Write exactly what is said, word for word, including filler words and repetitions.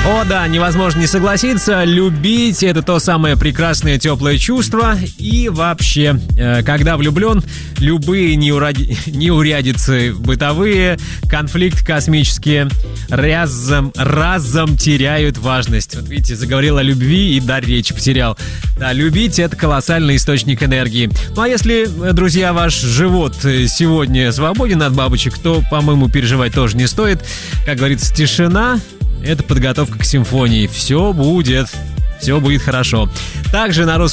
О да, невозможно не согласиться. Любить — это то самое прекрасное теплое чувство. И вообще, когда влюблен, любые неуради... неурядицы бытовые, конфликты космические разом, разом теряют важность. Вот видите, заговорил о любви и дар речи потерял. Да, любить — это колоссальный источник энергии. Ну а если, друзья, ваш живот сегодня свободен от бабочек, то, по-моему, переживать тоже не стоит. Как говорится, тишина — это подготовка к симфонии. Все будет, все будет хорошо. Также на русском